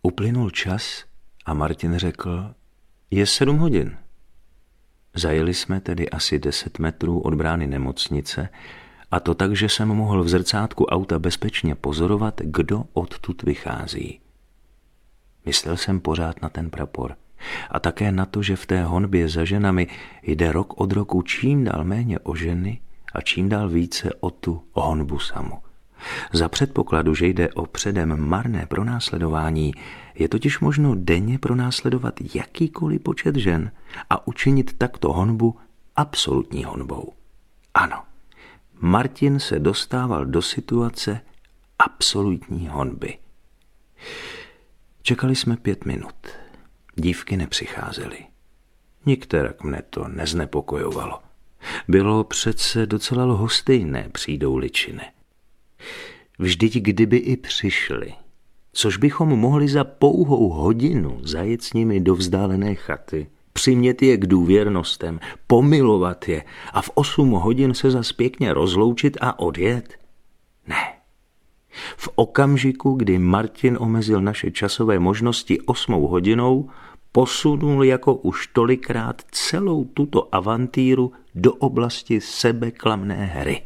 Uplynul čas a Martin řekl, je 7 hodin. Zajeli jsme tedy asi 10 metrů od brány nemocnice, a to tak, že jsem mohl v zrcátku auta bezpečně pozorovat, kdo odtud vychází. Myslel jsem pořád na ten prapor a také na to, že v té honbě za ženami jde rok od roku čím dál méně o ženy a čím dál více o tu honbu samu. Za předpokladu, že jde o předem marné pronásledování, je totiž možno denně pronásledovat jakýkoliv počet žen a učinit takto honbu absolutní honbou. Ano, Martin se dostával do situace absolutní honby. Čekali jsme 5 minut. Dívky nepřicházely. Nikterak mne to neznepokojovalo. Bylo přece docela lhostejné, přijdou-li či ne. Vždyť kdyby i přišli, což bychom mohli za pouhou hodinu zajet s nimi do vzdálené chaty, přimět je k důvěrnostem, pomilovat je a v 8 hodin se zas pěkně rozloučit a odjet? Ne. V okamžiku, kdy Martin omezil naše časové možnosti 8 hodinou, posunul jako už tolikrát celou tuto avantýru do oblasti sebeklamné hry.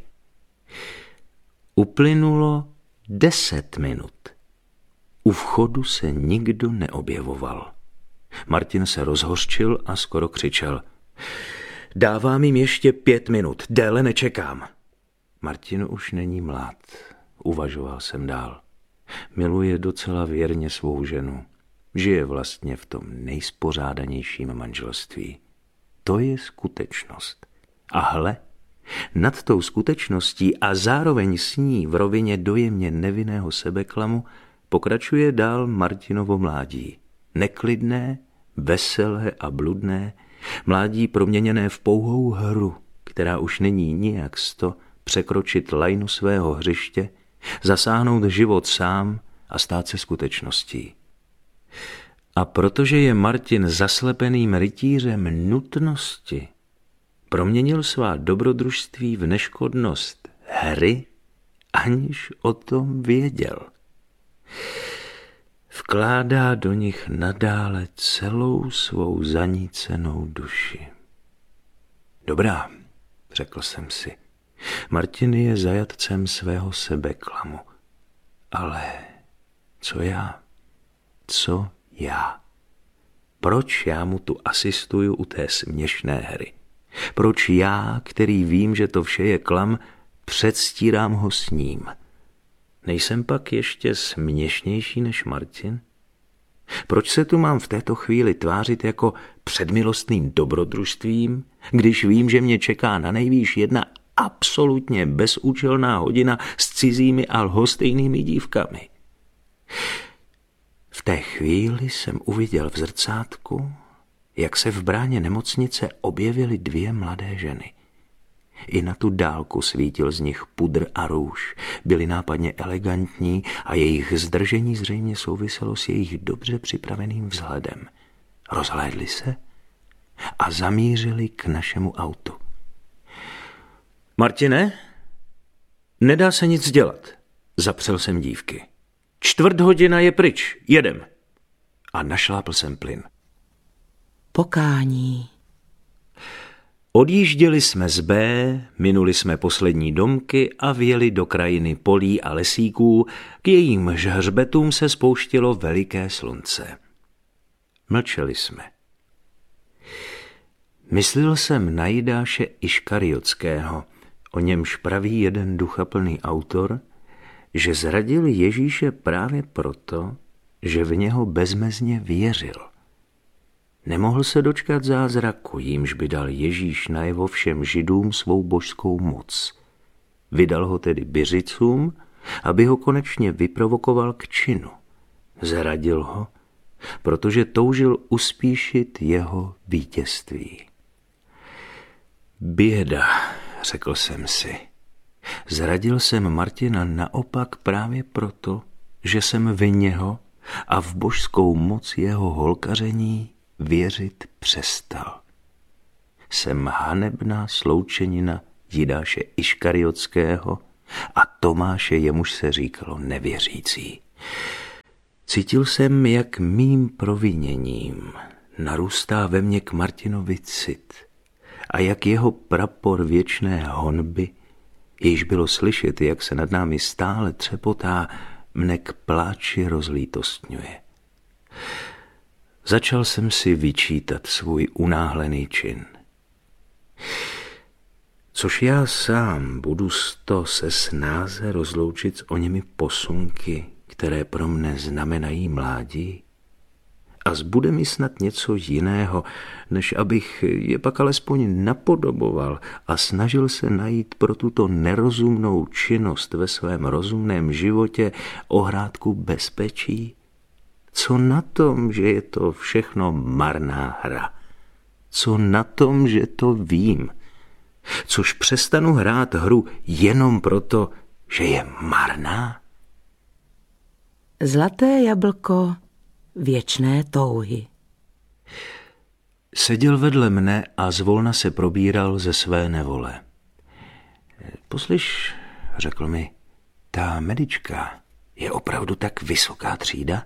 Uplynulo 10 minut. U vchodu se nikdo neobjevoval. Martin se rozhořčil a skoro křičel. Dávám jim ještě 5 minut, déle nečekám. Martin už není mlád, uvažoval jsem dál. Miluje docela věrně svou ženu. Žije vlastně v tom nejspořádanějším manželství. To je skutečnost. A hle, nad tou skutečností a zároveň s ní v rovině dojemně nevinného sebeklamu pokračuje dál Martinovo mládí. Neklidné, veselé a bludné, mládí proměněné v pouhou hru, která už není nijak sto překročit lajnu svého hřiště, zasáhnout život sám a stát se skutečností. A protože je Martin zaslepeným rytířem nutnosti, proměnil svá dobrodružství v neškodnost hry, aniž o tom věděl. Vkládá do nich nadále celou svou zanícenou duši. Dobrá, řekl jsem si, Martin je zajatcem svého sebeklamu. Ale co já? Co já? Proč já mu tu asistuju u té směšné hry? Proč já, který vím, že to vše je klam, předstírám ho s ním? Nejsem pak ještě směšnější než Martin? Proč se tu mám v této chvíli tvářit jako před milostným dobrodružstvím, když vím, že mě čeká na nejvýš jedna absolutně bezúčelná hodina s cizími a lhostejnými dívkami? V té chvíli jsem uviděl v zrcátku, jak se v bráně nemocnice objevily 2 mladé ženy. I na tu dálku svítil z nich pudr a růž, byli nápadně elegantní a jejich zdržení zřejmě souviselo s jejich dobře připraveným vzhledem. Rozhlédli se a zamířili k našemu autu. Martine, nedá se nic dělat, zapřel jsem dívky. 1/4 je pryč, jedem. A našlápl jsem plyn. Pokání. Odjížděli jsme z B, minuli jsme poslední domky a vjeli do krajiny polí a lesíků, k jejímž hřbetům se spouštělo veliké slunce. Mlčeli jsme. Myslel jsem na Jidáše Iškariotského, o němž praví jeden duchaplný autor, že zradil Ježíše právě proto, že v něho bezmezně věřil. Nemohl se dočkat zázraku, jímž by dal Ježíš najevo všem Židům svou božskou moc. Vydal ho tedy Byřicům, aby ho konečně vyprovokoval k činu. Zradil ho, protože toužil uspíšit jeho vítězství. Běda, řekl jsem si. Zradil jsem Martina naopak právě proto, že jsem v něho a v božskou moc jeho holkaření věřit přestal. Jsem hanebná sloučenina Jidáše Iškariotského a Tomáše, jemuž se říkalo nevěřící. Cítil jsem, jak mým proviněním narůstá ve mně k Martinovi cit a jak jeho prapor věčné honby, jež bylo slyšet, jak se nad námi stále třepotá, mne k pláči rozlítostňuje. Začal jsem si vyčítat svůj unáhlený čin. Což já sám budu se snáze rozloučit s oněmi posunky, které pro mne znamenají mládí? A zbude mi snad něco jiného, než abych je pak alespoň napodoboval a snažil se najít pro tuto nerozumnou činnost ve svém rozumném životě ohrádku bezpečí? Co na tom, že je to všechno marná hra? Co na tom, že to vím? Což přestanu hrát hru jenom proto, že je marná? Zlaté jablko věčné touhy. Seděl vedle mne a zvolna se probíral ze své nevole. Poslyš, řekl mi, ta medička je opravdu tak vysoká třída?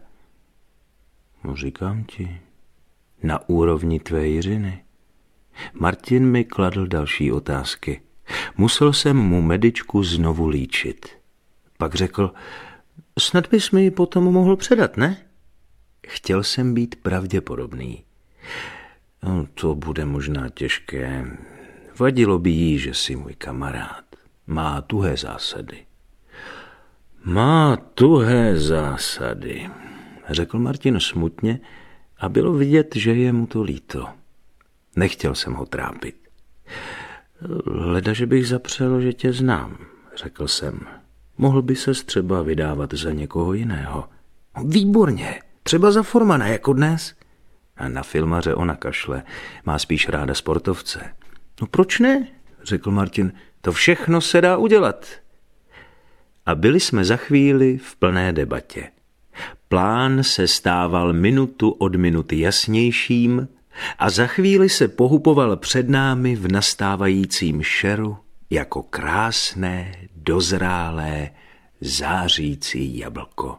No, říkám ti, na úrovni tvé Jiřiny. Martin mi kladl další otázky. Musel jsem mu medičku znovu líčit. Pak řekl, snad bys mi ji potom mohl předat, ne? Chtěl jsem být pravděpodobný. No, to bude možná těžké. Vadilo by jí, že jsi můj kamarád. Má tuhé zásady. Má tuhé zásady, řekl Martin smutně a bylo vidět, že je mu to líto. Nechtěl jsem ho trápit. Leda, že bych zapřel, že tě znám, řekl jsem. Mohl by ses třeba vydávat za někoho jiného. Výborně, třeba za Formana, jako dnes. A na filmaře ona kašle, má spíš ráda sportovce. No proč ne, řekl Martin, to všechno se dá udělat. A byli jsme za chvíli v plné debatě. Plán se stával minutu od minuty jasnějším a za chvíli se pohupoval před námi v nastávajícím šeru jako krásné, dozrálé, zářící jablko.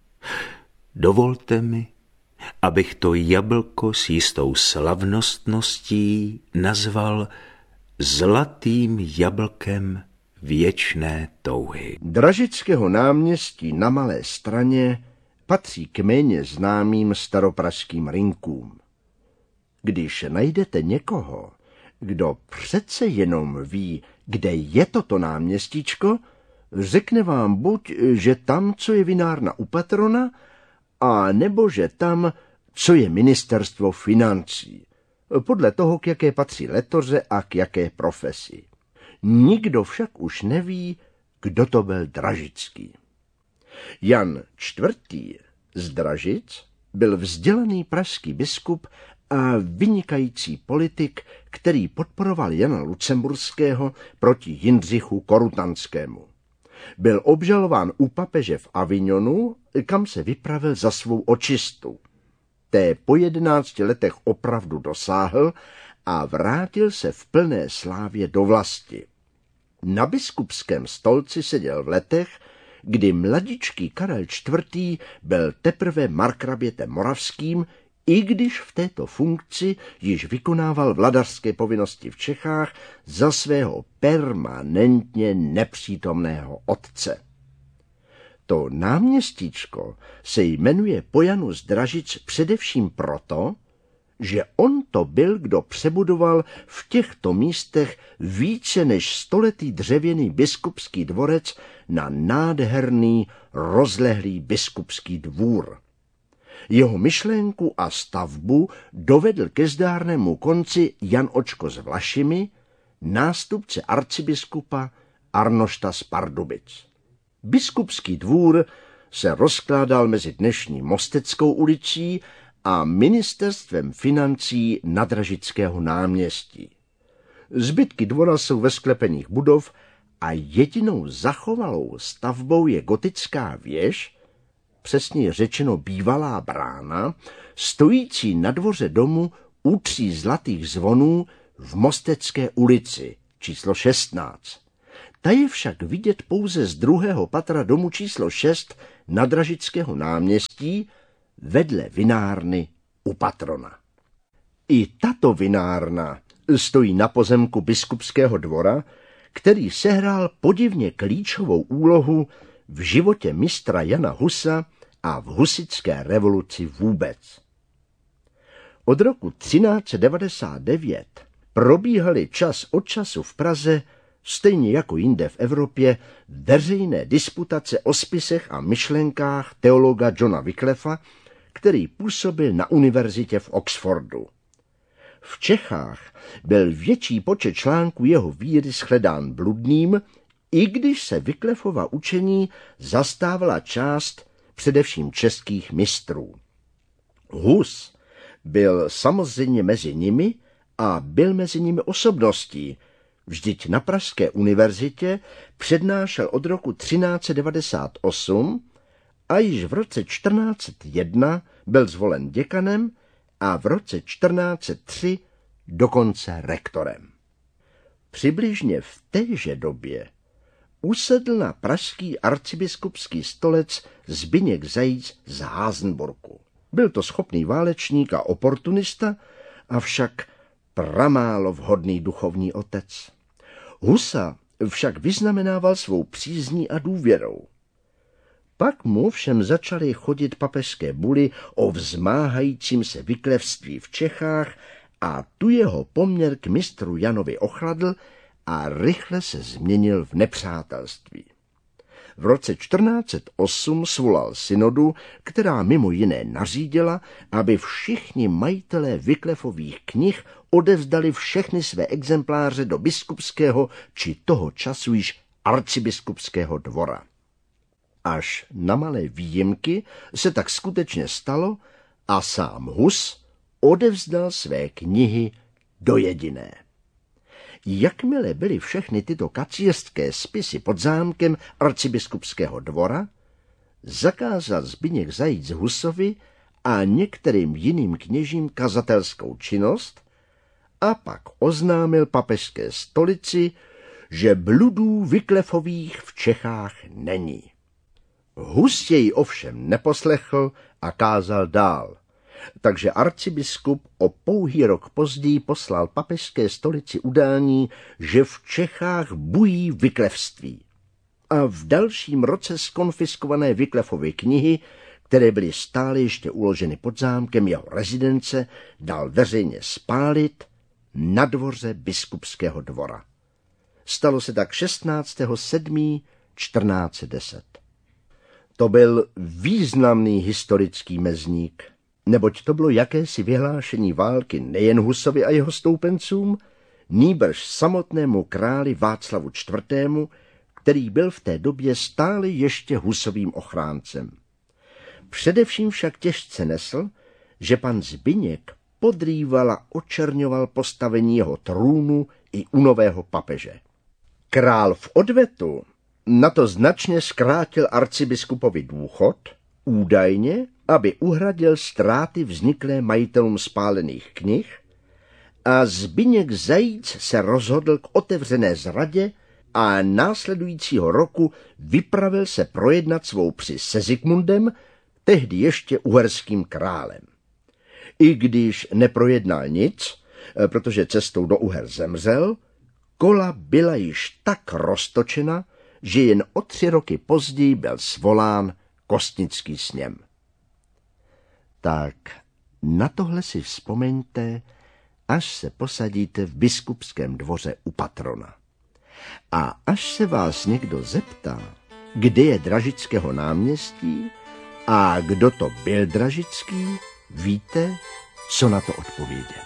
Dovolte mi, abych to jablko s jistou slavnostností nazval zlatým jablkem věčné touhy. Dražického náměstí na Malé Straně patří k méně známým staropražským rinkům. Když najdete někoho, kdo přece jenom ví, kde je toto náměstíčko, řekne vám buď, že tam, co je vinárna u patrona, a nebo že tam, co je ministerstvo financí, podle toho, k jaké patří letoře a k jaké profesi. Nikdo však už neví, kdo to byl Dražický. Jan IV. Z Dražic byl vzdělaný pražský biskup a vynikající politik, který podporoval Jana Lucemburského proti Jindřichu Korutanskému. Byl obžalován u papeže v Avignonu, kam se vypravil za svou očistu. Té po 11 letech opravdu dosáhl a vrátil se v plné slávě do vlasti. Na biskupském stolci seděl v letech, kdy mladičký Karel IV. Byl teprve markrabětem moravským, i když v této funkci již vykonával vladařské povinnosti v Čechách za svého permanentně nepřítomného otce. To náměstíčko se jmenuje po Janu z Dražic především proto, že on to byl, kdo přebudoval v těchto místech více než stoletý dřevěný biskupský dvorec na nádherný, rozlehlý biskupský dvůr. Jeho myšlenku a stavbu dovedl ke zdárnému konci Jan Očko s Vlašimi, nástupce arcibiskupa Arnošta z Pardubic. Biskupský dvůr se rozkládal mezi dnešní Mosteckou ulicí a ministerstvem financí na Dražického náměstí. Zbytky dvora jsou ve sklepených budov a jedinou zachovalou stavbou je gotická věž, přesně řečeno bývalá brána, stojící na dvoře domu u 3 zlatých zvonů v Mostecké ulici číslo 16. Ta je však vidět pouze z druhého patra domu číslo 6 na Dražického náměstí vedle vinárny u patrona. I tato vinárna stojí na pozemku biskupského dvora, který sehrál podivně klíčovou úlohu v životě mistra Jana Husa a v husitské revoluci vůbec. Od roku 1399 probíhaly čas od času v Praze, stejně jako jinde v Evropě, veřejné disputace o spisech a myšlenkách teologa Johna Wycliffa, který působil na univerzitě v Oxfordu. V Čechách byl větší počet článků jeho víry shledán bludným, i když se Wycliffova učení zastávala část především českých mistrů. Hus byl samozřejmě mezi nimi a byl mezi nimi osobností. Vždyť na Pražské univerzitě přednášel od roku 1398 a již v roce 1401 byl zvolen děkanem a v roce 1403 dokonce rektorem. Přibližně v téže době usedl na pražský arcibiskupský stolec Zbyněk Zajíc z Házenburku. Byl to schopný válečník a oportunista, avšak pramálo vhodný duchovní otec. Husa však vyznamenával svou přízní a důvěrou. Pak mu všem začaly chodit papežské buly o vzmáhajícím se vyklevství v Čechách a tu jeho poměr k mistru Janovi ochladl a rychle se změnil v nepřátelství. V roce 1408 svolal synodu, která mimo jiné nařídila, aby všichni majitelé Wycliffových knih odevzdali všechny své exempláře do biskupského či toho času již arcibiskupského dvora. Až na malé výjimky se tak skutečně stalo a sám Hus odevzdal své knihy do jediné. Jakmile byly všechny tyto kacířské spisy pod zámkem arcibiskupského dvora, zakázal Zbyněk Zajíc Husovi a některým jiným kněžím kazatelskou činnost a pak oznámil papežské stolici, že bludů Wycliffových v Čechách není. Hus jej ovšem neposlechl a kázal dál, takže arcibiskup o pouhý rok později poslal papežské stolici udání, že v Čechách bují vyklevství. A v dalším roce zkonfiskované Wycliffovy knihy, které byly stále ještě uloženy pod zámkem jeho rezidence, dal veřejně spálit na dvoře biskupského dvora. Stalo se tak 16.7.1410. To byl významný historický mezník, neboť to bylo jakési vyhlášení války nejen Husovi a jeho stoupencům, nýbrž samotnému králi Václavu IV., který byl v té době stále ještě Husovým ochráncem. Především však těžce nesl, že pan Zbyněk podrýval a očerňoval postavení jeho trůnu i u nového papeže. Král v odvetu na to značně zkrátil arcibiskupovi důchod, údajně, aby uhradil ztráty vzniklé majitelům spálených knih, a Zbyněk Zajíc se rozhodl k otevřené zradě a následujícího roku vypravil se projednat svou při se Zikmundem, tehdy ještě uherským králem. I když neprojednal nic, protože cestou do Uher zemřel, kola byla již tak roztočena, že jen o 3 roky později byl svolán kostnický sněm. Tak na tohle si vzpomeňte, až se posadíte v biskupském dvoře u patrona. A až se vás někdo zeptá, kde je Dražického náměstí a kdo to byl Dražický, víte, co na to odpovědět.